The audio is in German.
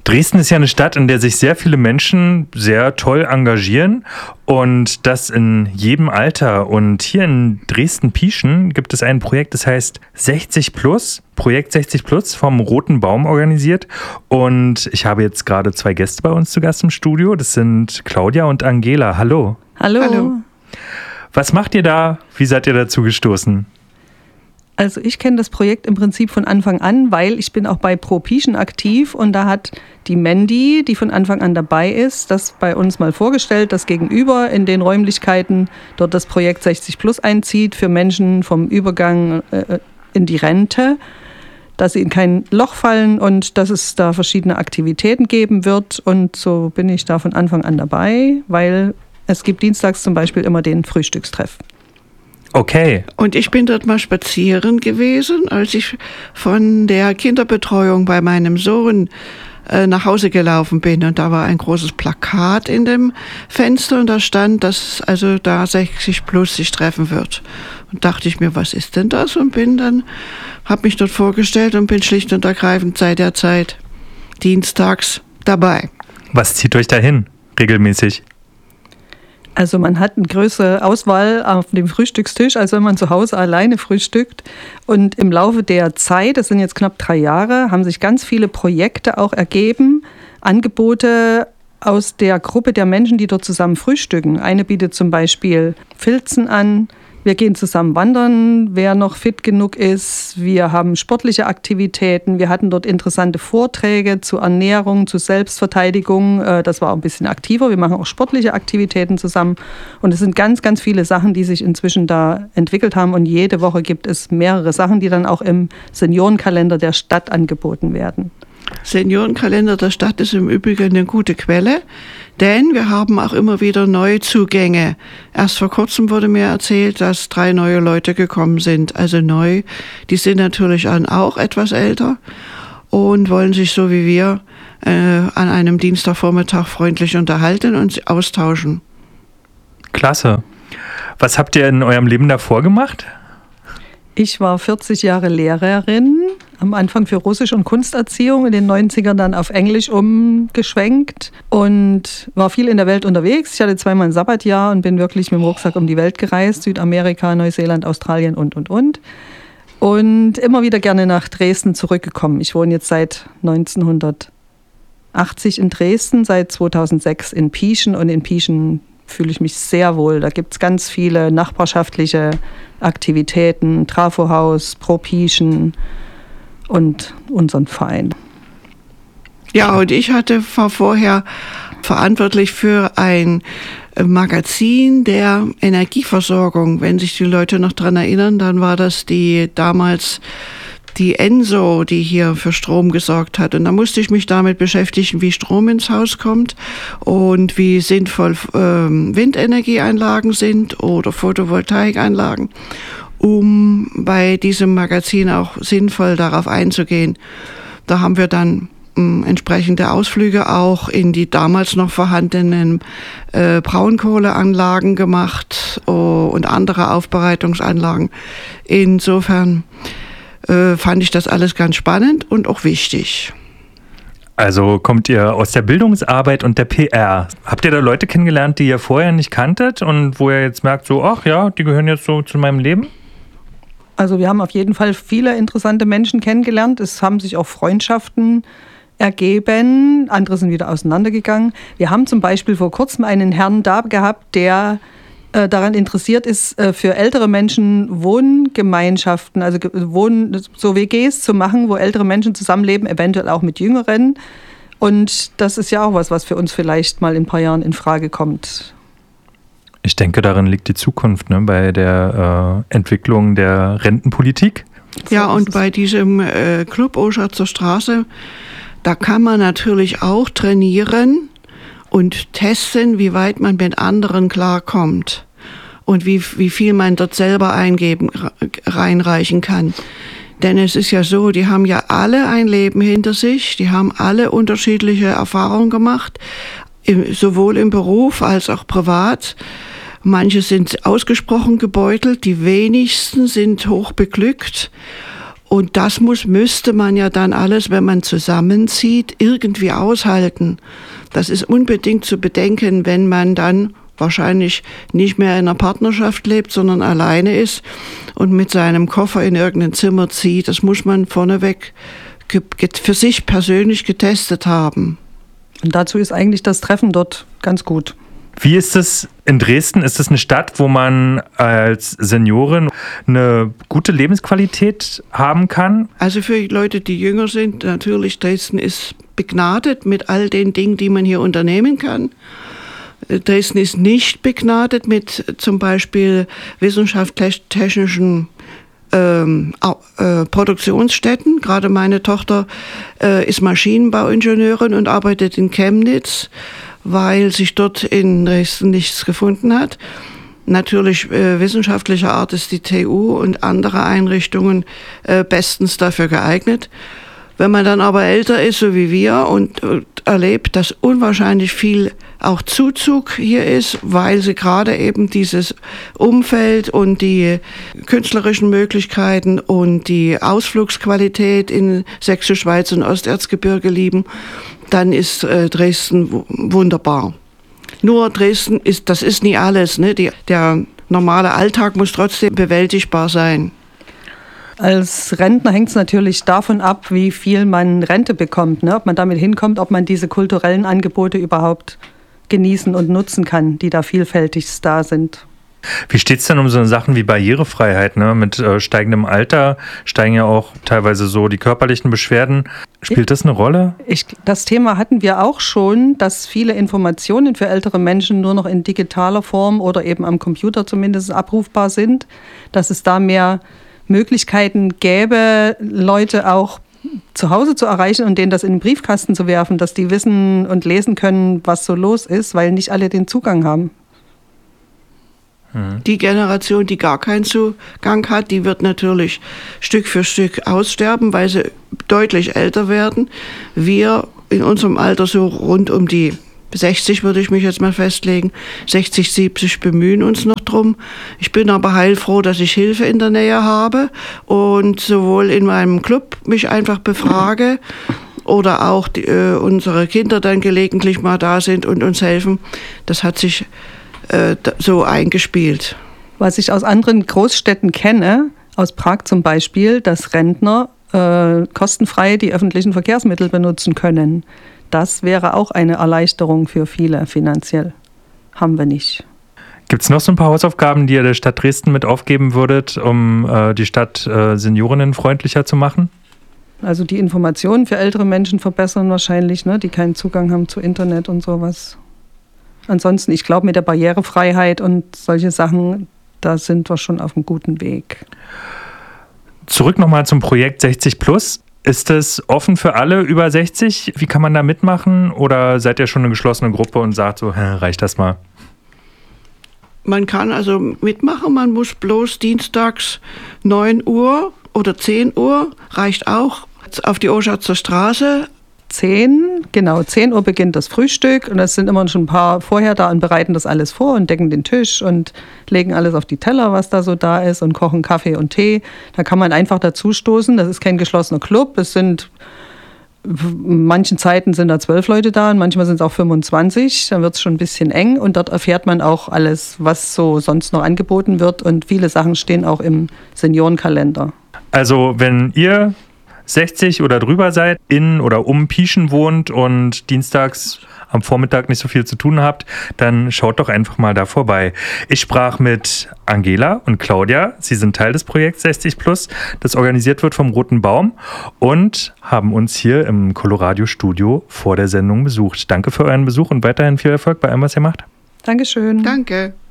Dresden ist ja eine Stadt, in der sich sehr viele Menschen sehr toll engagieren und das in jedem Alter. Und hier in Dresden-Pieschen gibt es ein Projekt, das heißt 60 Plus, Projekt 60 Plus vom Roten Baum organisiert. Und ich habe jetzt gerade 2 Gäste bei uns zu Gast im Studio. Das sind Claudia und Angela. Hallo. Hallo. Was macht ihr da? Wie seid ihr dazu gestoßen? Also ich kenne das Projekt im Prinzip von Anfang an, weil ich bin auch bei Pro Pieschen aktiv und da hat die Mandy, die von Anfang an dabei ist, das bei uns mal vorgestellt, dass gegenüber in den Räumlichkeiten dort das Projekt 60 Plus einzieht für Menschen vom Übergang in die Rente, dass sie in kein Loch fallen und dass es da verschiedene Aktivitäten geben wird. Und so bin ich da von Anfang an dabei, weil es gibt dienstags zum Beispiel immer den Frühstückstreff. Okay. Und ich bin dort mal spazieren gewesen, als ich von der Kinderbetreuung bei meinem Sohn nach Hause gelaufen bin. Und da war ein großes Plakat in dem Fenster und da stand, dass also da 60 Plus sich treffen wird. Und dachte ich mir, was ist denn das? Und habe mich dort vorgestellt und bin schlicht und ergreifend seit der Zeit dienstags dabei. Was zieht euch dahin regelmäßig? Also man hat eine größere Auswahl auf dem Frühstückstisch, als wenn man zu Hause alleine frühstückt. Und im Laufe der Zeit, das sind jetzt knapp 3 Jahre, haben sich ganz viele Projekte auch ergeben, Angebote aus der Gruppe der Menschen, die dort zusammen frühstücken. Eine bietet zum Beispiel Filzen an. Wir gehen zusammen wandern, wer noch fit genug ist. Wir haben sportliche Aktivitäten. Wir hatten dort interessante Vorträge zu Ernährung, zu Selbstverteidigung. Das war auch ein bisschen aktiver. Wir machen auch sportliche Aktivitäten zusammen. Und es sind ganz, ganz viele Sachen, die sich inzwischen da entwickelt haben. Und jede Woche gibt es mehrere Sachen, die dann auch im Seniorenkalender der Stadt angeboten werden. Seniorenkalender der Stadt ist im Übrigen eine gute Quelle, denn wir haben auch immer wieder neue Zugänge. Erst vor kurzem wurde mir erzählt, dass 3 neue Leute gekommen sind, also neu. Die sind natürlich auch etwas älter und wollen sich so wie wir an einem Dienstagvormittag freundlich unterhalten und austauschen. Klasse. Was habt ihr in eurem Leben davor gemacht? Ich war 40 Jahre Lehrerin, am Anfang für Russisch- und Kunsterziehung, in den 90ern dann auf Englisch umgeschwenkt und war viel in der Welt unterwegs. Ich hatte 2-mal ein Sabbatjahr und bin wirklich mit dem Rucksack um die Welt gereist, Südamerika, Neuseeland, Australien und. Und immer wieder gerne nach Dresden zurückgekommen. Ich wohne jetzt seit 1980 in Dresden, seit 2006 in Pieschen und in Pieschen fühle ich mich sehr wohl. Da gibt es ganz viele nachbarschaftliche Aktivitäten, Trafohaus, Pro Pieschen und unseren Verein. Ja, und ich war vorher verantwortlich für ein Magazin der Energieversorgung. Wenn sich die Leute noch daran erinnern, dann war das damals die Enso, die hier für Strom gesorgt hat. Und da musste ich mich damit beschäftigen, wie Strom ins Haus kommt und wie sinnvoll Windenergieanlagen sind oder Photovoltaikanlagen, um bei diesem Magazin auch sinnvoll darauf einzugehen. Da haben wir dann entsprechende Ausflüge auch in die damals noch vorhandenen Braunkohleanlagen gemacht und andere Aufbereitungsanlagen. Insofern fand ich das alles ganz spannend und auch wichtig. Also kommt ihr aus der Bildungsarbeit und der PR. Habt ihr da Leute kennengelernt, die ihr vorher nicht kanntet und wo ihr jetzt merkt, so, ach ja, die gehören jetzt so zu meinem Leben? Also wir haben auf jeden Fall viele interessante Menschen kennengelernt. Es haben sich auch Freundschaften ergeben. Andere sind wieder auseinandergegangen. Wir haben zum Beispiel vor kurzem einen Herrn da gehabt, der daran interessiert ist, für ältere Menschen Wohngemeinschaften, also so WGs zu machen, wo ältere Menschen zusammenleben, eventuell auch mit Jüngeren. Und das ist ja auch was für uns vielleicht mal in ein paar Jahren in Frage kommt. Ich denke, darin liegt die Zukunft, ne, bei der Entwicklung der Rentenpolitik. Ja, und bei diesem Club Oschatzer Straße, da kann man natürlich auch trainieren und testen, wie weit man mit anderen klarkommt und wie viel man dort selber reinreichen kann. Denn es ist ja so, die haben ja alle ein Leben hinter sich, die haben alle unterschiedliche Erfahrungen gemacht, sowohl im Beruf als auch privat. Manche sind ausgesprochen gebeutelt, die wenigsten sind hochbeglückt. Und das müsste man ja dann alles, wenn man zusammenzieht, irgendwie aushalten. Das ist unbedingt zu bedenken, wenn man dann wahrscheinlich nicht mehr in einer Partnerschaft lebt, sondern alleine ist und mit seinem Koffer in irgendein Zimmer zieht. Das muss man vorneweg für sich persönlich getestet haben. Und dazu ist eigentlich das Treffen dort ganz gut. Wie ist es in Dresden? Ist es eine Stadt, wo man als Seniorin eine gute Lebensqualität haben kann? Also für Leute, die jünger sind, natürlich, Dresden ist begnadet mit all den Dingen, die man hier unternehmen kann. Dresden ist nicht begnadet mit zum Beispiel wissenschaftlich-technischen Produktionsstätten. Gerade meine Tochter ist Maschinenbauingenieurin und arbeitet in Chemnitz, weil sich dort in Dresden nichts gefunden hat. Natürlich wissenschaftlicher Art ist die TU und andere Einrichtungen bestens dafür geeignet. Wenn man dann aber älter ist, so wie wir, und erlebt, dass unwahrscheinlich viel auch Zuzug hier ist, weil sie gerade eben dieses Umfeld und die künstlerischen Möglichkeiten und die Ausflugsqualität in Sächsische Schweiz und Osterzgebirge lieben, dann ist Dresden wunderbar. Nur Dresden das ist nie alles, ne? Der normale Alltag muss trotzdem bewältigbar sein. Als Rentner hängt es natürlich davon ab, wie viel man Rente bekommt, ne? Ob man damit hinkommt, ob man diese kulturellen Angebote überhaupt genießen und nutzen kann, die da vielfältig da sind. Wie steht es denn um so Sachen wie Barrierefreiheit? Ne? Mit steigendem Alter steigen ja auch teilweise so die körperlichen Beschwerden. Spielt das eine Rolle? Das Thema hatten wir auch schon, dass viele Informationen für ältere Menschen nur noch in digitaler Form oder eben am Computer zumindest abrufbar sind, dass es da mehr Möglichkeiten gäbe, Leute auch zu Hause zu erreichen und denen das in den Briefkasten zu werfen, dass die wissen und lesen können, was so los ist, weil nicht alle den Zugang haben. Die Generation, die gar keinen Zugang hat, die wird natürlich Stück für Stück aussterben, weil sie deutlich älter werden. Wir in unserem Alter so rund um die 60 würde ich mich jetzt mal festlegen, 60, 70 bemühen uns noch drum. Ich bin aber heilfroh, dass ich Hilfe in der Nähe habe und sowohl in meinem Club mich einfach befrage oder auch unsere Kinder dann gelegentlich mal da sind und uns helfen. Das hat sich so eingespielt. Was ich aus anderen Großstädten kenne, aus Prag zum Beispiel, dass Rentner kostenfrei die öffentlichen Verkehrsmittel benutzen können. Das wäre auch eine Erleichterung für viele finanziell. Haben wir nicht. Gibt es noch so ein paar Hausaufgaben, die ihr der Stadt Dresden mit aufgeben würdet, um die Stadt seniorinnenfreundlicher zu machen? Also die Informationen für ältere Menschen verbessern wahrscheinlich, ne, die keinen Zugang haben zu Internet und sowas. Ansonsten, ich glaube, mit der Barrierefreiheit und solche Sachen, da sind wir schon auf einem guten Weg. Zurück nochmal zum Projekt 60 Plus. Ist es offen für alle über 60? Wie kann man da mitmachen? Oder seid ihr schon eine geschlossene Gruppe und sagt so, reicht das mal? Man kann also mitmachen, man muss bloß dienstags 9 Uhr oder 10 Uhr, reicht auch, auf die Oschatzer Straße. 10 Uhr beginnt das Frühstück und es sind immer schon ein paar vorher da und bereiten das alles vor und decken den Tisch und legen alles auf die Teller, was da so da ist und kochen Kaffee und Tee. Da kann man einfach dazu stoßen. Das ist kein geschlossener Club. In manchen Zeiten sind da 12 Leute da und manchmal sind es auch 25. Dann wird es schon ein bisschen eng und dort erfährt man auch alles, was so sonst noch angeboten wird und viele Sachen stehen auch im Seniorenkalender. Also wenn ihr 60 oder drüber seid, in oder um Pieschen wohnt und dienstags am Vormittag nicht so viel zu tun habt, dann schaut doch einfach mal da vorbei. Ich sprach mit Angela und Claudia. Sie sind Teil des Projekts 60 Plus, das organisiert wird vom Roten Baum und haben uns hier im Coloradio-Studio vor der Sendung besucht. Danke für euren Besuch und weiterhin viel Erfolg bei allem, was ihr macht. Dankeschön. Danke.